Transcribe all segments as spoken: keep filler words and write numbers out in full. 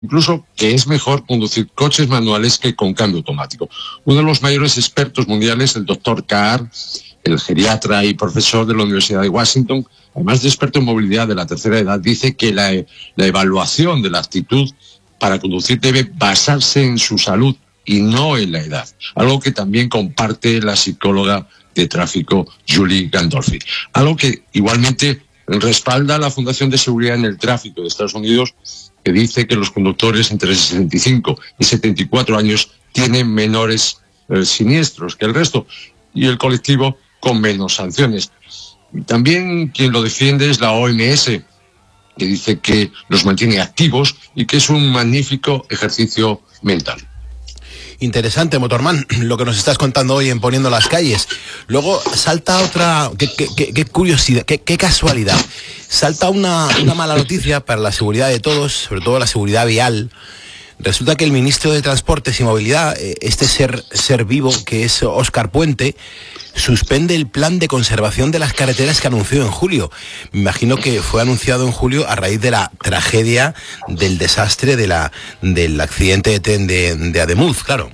incluso que es mejor conducir coches manuales que con cambio automático. Uno de los mayores expertos mundiales, el doctor Carr, el geriatra y profesor de la Universidad de Washington, además de experto en movilidad de la tercera edad, dice que la, la evaluación de la actitud para conducir debe basarse en su salud y no en la edad, algo que también comparte la psicóloga de tráfico Julie Gandolfi, algo que igualmente respalda la Fundación de Seguridad en el Tráfico de Estados Unidos, que dice que los conductores entre sesenta y cinco y setenta y cuatro años tienen menores eh, siniestros que el resto, y el colectivo con menos sanciones. También quien lo defiende es la O M S, que dice que los mantiene activos y que es un magnífico ejercicio mental. Interesante, Motorman, lo que nos estás contando hoy en Poniendo las Calles. Luego salta otra, qué, qué, qué, qué curiosidad, qué, qué casualidad. Salta una, una mala noticia para la seguridad de todos, sobre todo la seguridad vial. Resulta que el ministro de Transportes y Movilidad, este ser, ser vivo que es Óscar Puente, suspende el plan de conservación de las carreteras que anunció en julio. Me imagino que fue anunciado en julio a raíz de la tragedia del desastre de la, del accidente de tren de, de Ademuz, claro.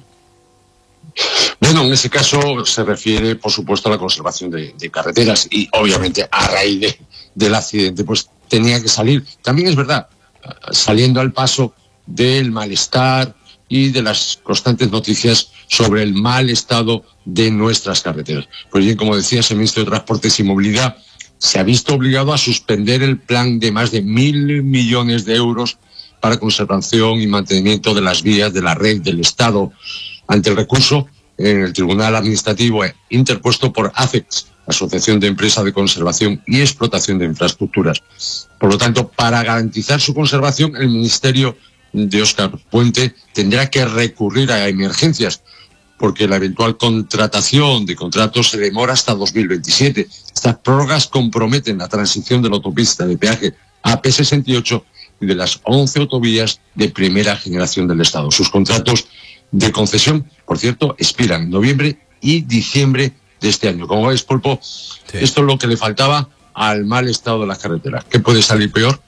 Bueno, en ese caso se refiere, por supuesto, a la conservación de, de carreteras y, obviamente, a raíz de, del accidente, pues tenía que salir. También es verdad, saliendo al paso del malestar y de las constantes noticias sobre el mal estado de nuestras carreteras. Pues bien, como decías, el ministro de Transportes y Movilidad se ha visto obligado a suspender el plan de más de mil millones de euros para conservación y mantenimiento de las vías de la red del Estado, ante el recurso en el Tribunal Administrativo interpuesto por ACEX, Asociación de Empresas de Conservación y Explotación de Infraestructuras. Por lo tanto, para garantizar su conservación, el Ministerio de Óscar Puente tendrá que recurrir a emergencias, porque la eventual contratación de contratos se demora hasta dos mil veintisiete. Estas prórrogas comprometen la transición de la autopista de peaje A P sesenta y ocho y de las once autovías de primera generación del Estado. Sus contratos de concesión, por cierto, expiran en noviembre y diciembre de este año. Como ves, Pulpo, sí. Esto es lo que le faltaba al mal estado de las carreteras. ¿Qué puede salir peor?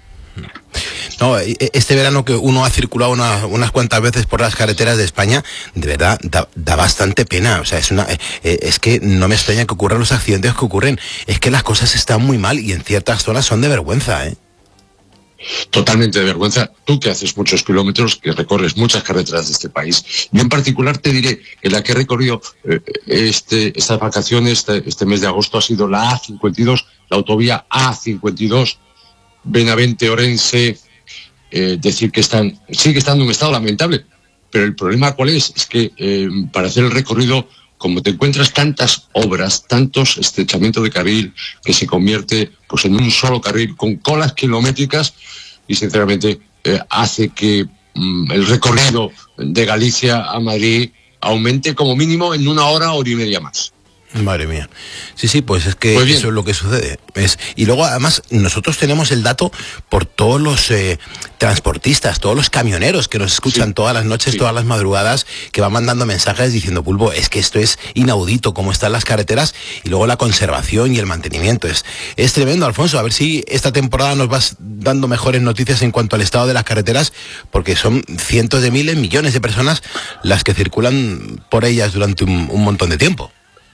No, este verano que uno ha circulado una, unas cuantas veces por las carreteras de España, de verdad da, da bastante pena. O sea, es una, eh, es que no me extraña que ocurran los accidentes que ocurren. Es que las cosas están muy mal y en ciertas zonas son de vergüenza, ¿eh? Totalmente de vergüenza. Tú que haces muchos kilómetros, que recorres muchas carreteras de este país. Yo en particular te diré que la que he recorrido eh, este, estas vacaciones, este, este mes de agosto, ha sido la A cincuenta y dos, la autovía A cincuenta y dos, Benavente-Orense. Eh, decir que están, sigue estando en un estado lamentable, pero el problema ¿cuál es? Es que eh, para hacer el recorrido, como te encuentras tantas obras, tantos estrechamientos de carril, que se convierte pues en un solo carril con colas kilométricas, y sinceramente eh, hace que mm, el recorrido de Galicia a Madrid aumente como mínimo en una hora, hora y media más. Madre mía. Sí, sí, pues es que eso es lo que sucede. Es, y luego, además, nosotros tenemos el dato por todos los eh, transportistas, todos los camioneros que nos escuchan sí. todas las noches, sí. todas las madrugadas, que van mandando mensajes diciendo, Pulpo, es que esto es inaudito, cómo están las carreteras, y luego la conservación y el mantenimiento. Es, es tremendo, Alfonso. A ver si esta temporada nos vas dando mejores noticias en cuanto al estado de las carreteras, porque son cientos de miles, millones de personas las que circulan por ellas durante un, un montón de tiempo.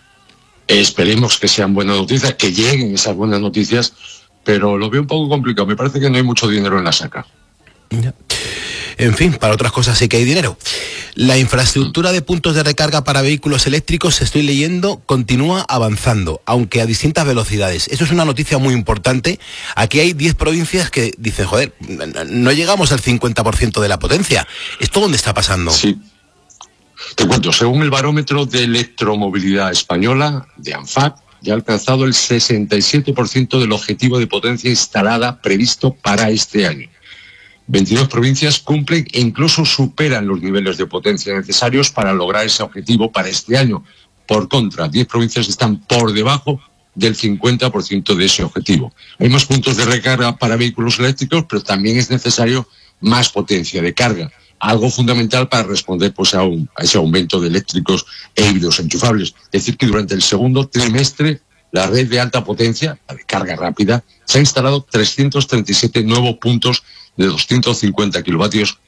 Esperemos que sean buenas noticias, que lleguen esas buenas noticias, pero lo veo un poco complicado. Me parece que no hay mucho dinero en la saca. Ya. En fin, para otras cosas sí que hay dinero. La infraestructura de puntos de recarga para vehículos eléctricos, estoy leyendo, continúa avanzando, aunque a distintas velocidades. Eso es una noticia muy importante. Aquí hay diez provincias que dicen, joder, no llegamos al cincuenta por ciento de la potencia. ¿Esto dónde está pasando? Sí. Te cuento, según el barómetro de electromovilidad española, de ANFAC, ya ha alcanzado el sesenta y siete por ciento del objetivo de potencia instalada previsto para este año. veintidós provincias cumplen e incluso superan los niveles de potencia necesarios para lograr ese objetivo para este año. Por contra, diez provincias están por debajo del cincuenta por ciento de ese objetivo. Hay más puntos de recarga para vehículos eléctricos, pero también es necesario más potencia de carga. Algo fundamental para responder pues, a, un, a ese aumento de eléctricos e híbridos enchufables. Es decir, que durante el segundo trimestre, la red de alta potencia, la de carga rápida, se ha instalado trescientos treinta y siete nuevos puntos de doscientos cincuenta kilovatios